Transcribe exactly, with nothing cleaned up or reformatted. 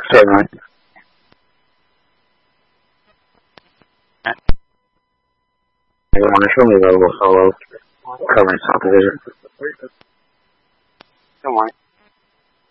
Hey, Ryan. You want to show me the solo covering South Division? Don't worry.